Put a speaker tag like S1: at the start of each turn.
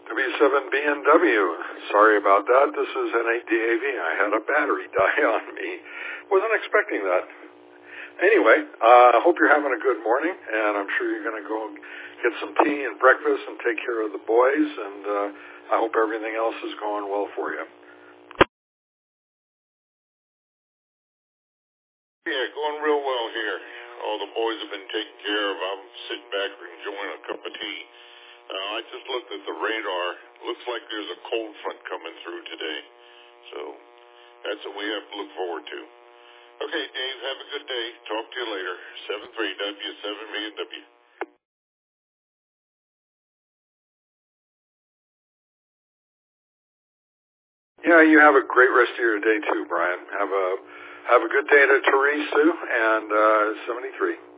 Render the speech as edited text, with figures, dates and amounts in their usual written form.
S1: W7BNW. Sorry about that. This is N8DAV. I had a battery die on me. Wasn't expecting that. Anyway, I hope you're having a good morning, and I'm sure you're going to go get some tea and breakfast and take care of the boys, and I hope everything else is going well for you.
S2: Yeah, going real well here. All the boys have been taken care of. I'm sitting back enjoying a cup of tea. I just looked at the radar. Looks like there's a cold front coming through today. So that's what we have to look forward to. Okay, Dave, have a good day. Talk to you later. 73W7BNW.
S1: Yeah, you have a great rest of your day too, Brian. Have a good day to Therese too, and 73.